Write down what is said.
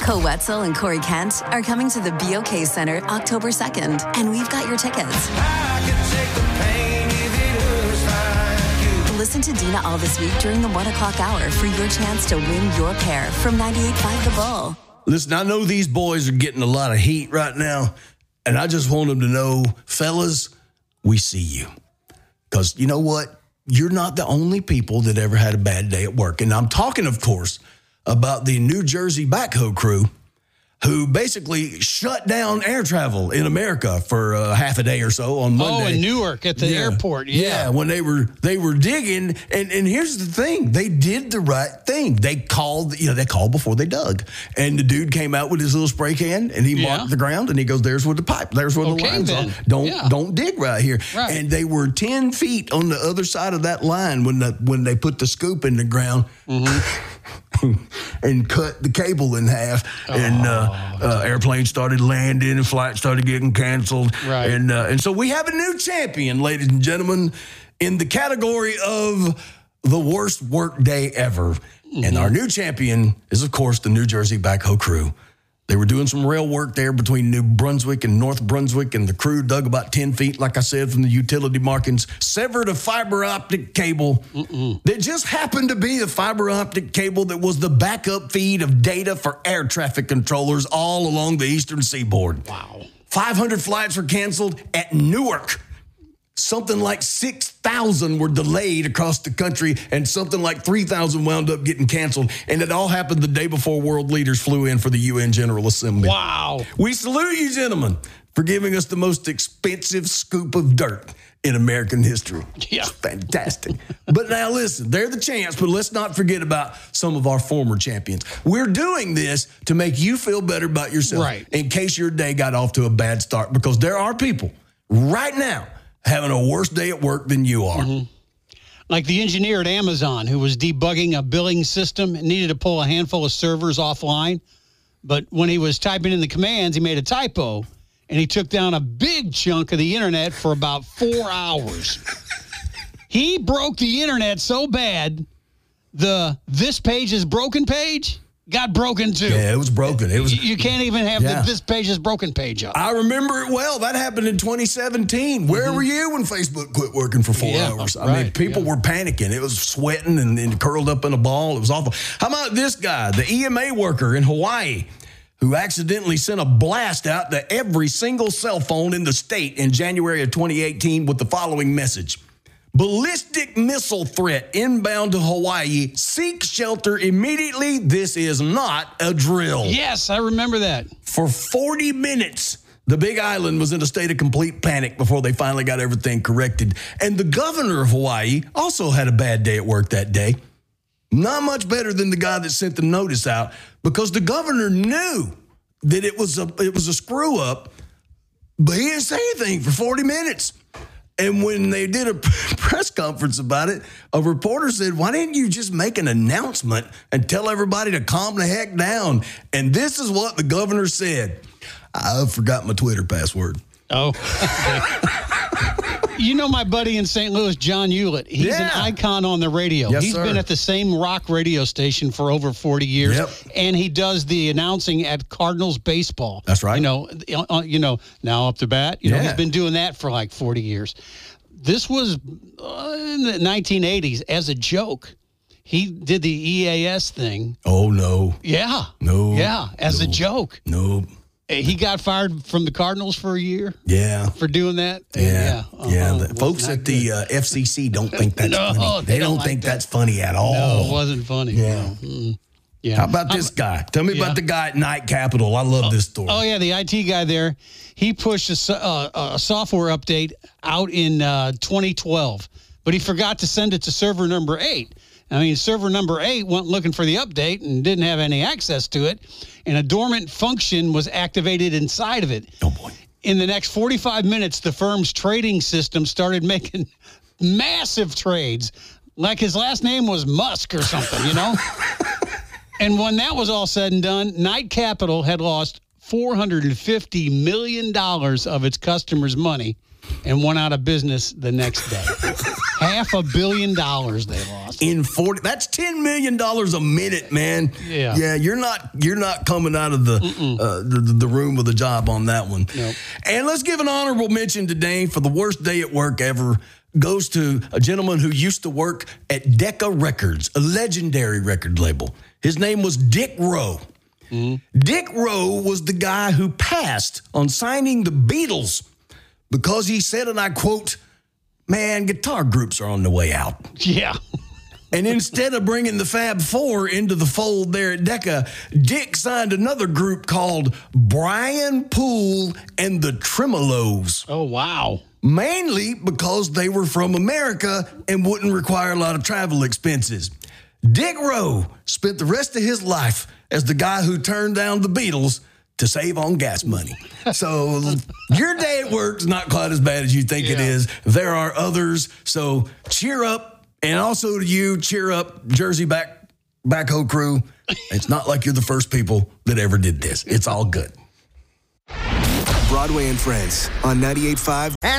Co Wetzel and Corey Kent are coming to the BOK Center October 2nd, and we've got your tickets. Listen to Dina all this week during the 1 o'clock hour for your chance to win your pair from 98.5 The Bull. Listen, I know these boys are getting a lot of heat right now, and I just want them to know, fellas, we see you. Because you know what? You're not the only people that ever had a bad day at work. And I'm talking, of course, about the New Jersey backhoe crew who basically shut down air travel in America for half a day or so on Monday. Oh, in Newark at the airport. Yeah, when they were digging. And here's the thing. They did the right thing. They called before they dug. And the dude came out with his little spray can and he marked the ground and he goes, there's where the pipe, there's where the lines are. Don't dig right here. Right. And they were 10 feet on the other side of that line when they put the scoop in the ground. Mm-hmm. And cut the cable in half, and airplanes started landing, and flights started getting canceled. Right. And so we have a new champion, ladies and gentlemen, in the category of the worst work day ever. Mm-hmm. And our new champion is, of course, the New Jersey backhoe crew. They were doing some rail work there between New Brunswick and North Brunswick, and the crew dug about 10 feet, like I said, from the utility markings, severed a fiber optic cable that just happened to be the fiber optic cable that was the backup feed of data for air traffic controllers all along the eastern seaboard. Wow. 500 flights were canceled at Newark. Something like 6,000 were delayed across the country, and something like 3,000 wound up getting canceled. And it all happened the day before world leaders flew in for the UN General Assembly. Wow. We salute you, gentlemen, for giving us the most expensive scoop of dirt in American history. Yeah. It's fantastic. But now listen, they're the champs, but let's not forget about some of our former champions. We're doing this to make you feel better about yourself, right, in case your day got off to a bad start, because there are people right now having a worse day at work than you are. Mm-hmm. Like the engineer at Amazon who was debugging a billing system and needed to pull a handful of servers offline. But when he was typing in the commands, he made a typo, and he took down a big chunk of the internet for about 4 hours. He broke the internet so bad, the "this page is broken" page got broken too. Yeah, it was broken. You can't even have the "this page is broken" page up. I remember it well. That happened in 2017. Where were you when Facebook quit working for 4 hours? I mean, people were panicking. It was sweating and curled up in a ball. It was awful. How about this guy, the EMA worker in Hawaii, who accidentally sent a blast out to every single cell phone in the state in January of 2018 with the following message: ballistic missile threat inbound to Hawaii. Seek shelter immediately. This is not a drill. Yes, I remember that. For 40 minutes, the Big Island was in a state of complete panic before they finally got everything corrected. And the governor of Hawaii also had a bad day at work that day. Not much better than the guy that sent the notice out, because the governor knew that it was a screw up, but he didn't say anything for 40 minutes. And when they did a press conference about it, a reporter said, why didn't you just make an announcement and tell everybody to calm the heck down? And this is what the governor said: I forgot my Twitter password. Oh. You know my buddy in St. Louis, John Hewlett. He's an icon on the radio. Yes, He's sir. been at the same rock radio station for over 40 years. Yep. And he does the announcing at Cardinals baseball. That's right. Now up to bat. He's been doing that for like 40 years. This was in the 1980s as a joke. He did the EAS thing. Oh, no. Yeah. No. Yeah, as a joke. No. He got fired from the Cardinals for a year. Yeah. For doing that. The folks at the FCC don't think that's funny. They don't think that's funny at all. No, it wasn't funny. Yeah. No. Yeah. How about this guy? Tell me about the guy at Night Capital. I love this story. Oh, yeah, the IT guy there. He pushed a software update out in 2012, but he forgot to send it to server number 8. I mean, server number 8 went looking for the update and didn't have any access to it, and a dormant function was activated inside of it. Oh, boy. In the next 45 minutes, the firm's trading system started making massive trades, like his last name was Musk or something, And when that was all said and done, Night Capital had lost $450 million of its customers' money and went out of business the next day. $500 million they lost. That's $10 million a minute, man. Yeah. You're not coming out of the room with a job on that one. Nope. And let's give an honorable mention today for the worst day at work ever. Goes to a gentleman who used to work at Decca Records, a legendary record label. His name was Dick Rowe. Mm-hmm. Dick Rowe was the guy who passed on signing the Beatles because he said, and I quote, "Man, guitar groups are on the way out." Yeah. And instead of bringing the Fab Four into the fold there at Decca, Dick signed another group called Brian Poole and the Tremolos. Oh, wow. Mainly because they were from America and wouldn't require a lot of travel expenses. Dick Rowe spent the rest of his life as the guy who turned down the Beatles to save on gas money. So your day at work's not quite as bad as you think it is. There are others. So cheer up. And also to you, cheer up, Jersey backhoe crew. It's not like you're the first people that ever did this. It's all good. Broadway and Friends on 98.5.